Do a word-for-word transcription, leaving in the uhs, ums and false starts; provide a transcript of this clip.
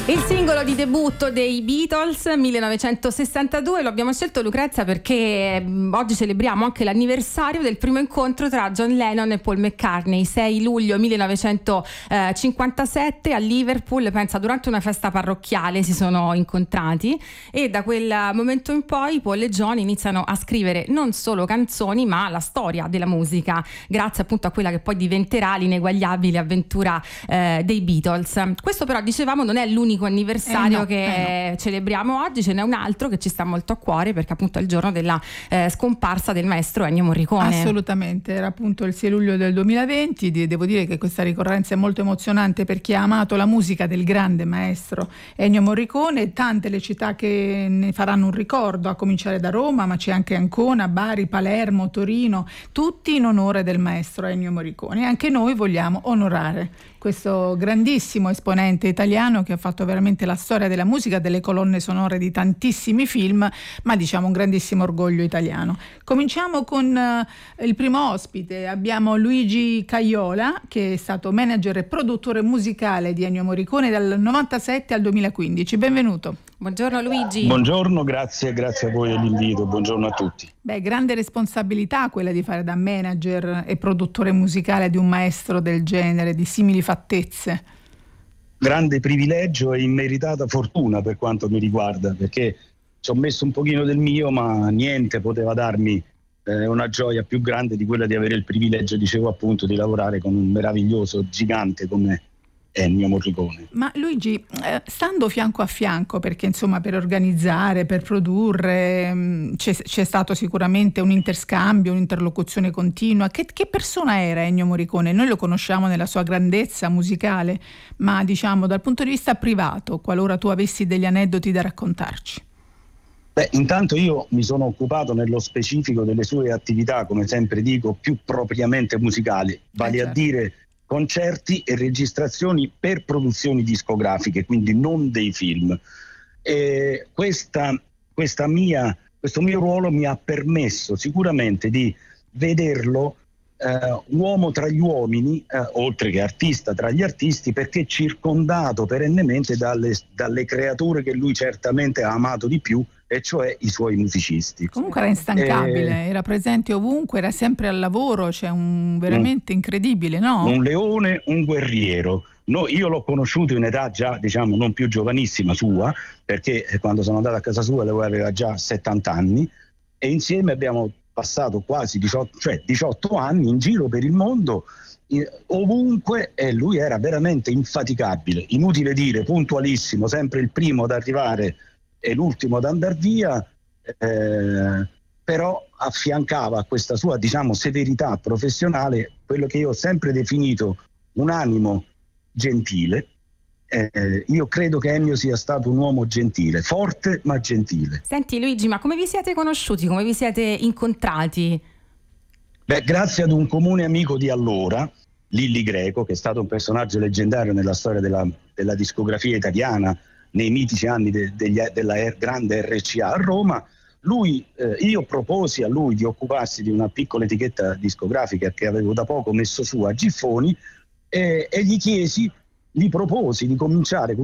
Il singolo di debutto dei Beatles, millenovecentosessantadue, lo abbiamo scelto, Lucrezia, perché oggi celebriamo anche l'anniversario del primo incontro tra John Lennon e Paul McCartney, sei luglio millenovecentocinquantasette a Liverpool. Pensa, durante una festa parrocchiale si sono incontrati e da quel momento in poi Paul e John iniziano a scrivere non solo canzoni ma la storia della musica, grazie appunto a quella che poi diventerà l'ineguagliabile avventura eh, dei Beatles. Questo però, dicevamo, non è l'unico anniversario eh no, che eh no. celebriamo oggi, ce n'è un altro che ci sta molto a cuore perché appunto è il giorno della eh, scomparsa del maestro Ennio Morricone. Assolutamente, era appunto il sei luglio del duemilaventi. Devo dire che questa ricorrenza è molto emozionante per chi ha amato la musica del grande maestro Ennio Morricone. Tante le città che ne faranno un ricordo, a cominciare da Roma, ma c'è anche Ancona, Bari, Palermo, Torino, tutti in onore del maestro Ennio Morricone. E anche noi vogliamo onorare questo grandissimo esponente italiano che ha fatto veramente la storia della musica, delle colonne sonore di tantissimi film, ma diciamo un grandissimo orgoglio italiano. Cominciamo con uh, il primo ospite. Abbiamo Luigi Caiola, che è stato manager e produttore musicale di Ennio Morricone dal novantasette al duemilaquindici. Benvenuto. Buongiorno Luigi. Buongiorno, grazie, grazie a voi dell'invito, buongiorno a tutti. Beh, grande responsabilità quella di fare da manager e produttore musicale di un maestro del genere, di simili fattezze. Grande privilegio e immeritata fortuna per quanto mi riguarda, perché ci ho messo un pochino del mio, ma niente poteva darmi eh, una gioia più grande di quella di avere il privilegio, dicevo appunto, di lavorare con un meraviglioso gigante come Ennio Morricone. Ma Luigi, eh, stando fianco a fianco, perché insomma per organizzare, per produrre mh, c'è, c'è stato sicuramente un interscambio, un'interlocuzione continua. Che, che persona era Ennio Morricone? Noi lo conosciamo nella sua grandezza musicale, ma diciamo dal punto di vista privato, qualora tu avessi degli aneddoti da raccontarci. Beh, intanto io mi sono occupato nello specifico delle sue attività, come sempre dico, più propriamente musicali, vale eh, certo. a dire concerti e registrazioni per produzioni discografiche, quindi non dei film. E questa, questa mia, questo mio ruolo mi ha permesso sicuramente di vederlo eh, uomo tra gli uomini, eh, oltre che artista tra gli artisti, perché circondato perennemente dalle, dalle creature che lui certamente ha amato di più, e cioè i suoi musicisti. Comunque era instancabile, eh, era presente ovunque, era sempre al lavoro, cioè un veramente un, incredibile, no? Un leone, un guerriero. No, io l'ho conosciuto in età già, diciamo, non più giovanissima sua, perché quando sono andato a casa sua lui aveva già settanta anni, e insieme abbiamo passato quasi diciotto, cioè diciotto anni in giro per il mondo, in, ovunque, e lui era veramente infaticabile, inutile dire, puntualissimo, sempre il primo ad arrivare e l'ultimo ad andar via, eh, però affiancava a questa sua, diciamo, severità professionale quello che io ho sempre definito un animo gentile. Eh, io credo che Ennio sia stato un uomo gentile, forte ma gentile. Senti Luigi, ma come vi siete conosciuti, come vi siete incontrati? Beh, grazie ad un comune amico di allora, Lilli Greco, che è stato un personaggio leggendario nella storia della, della discografia italiana, nei mitici anni de, degli, della er, grande R C A a Roma. Lui, eh, io proposi a lui di occuparsi di una piccola etichetta discografica che avevo da poco messo su a Giffoni, e, e gli chiesi, gli proposi di cominciare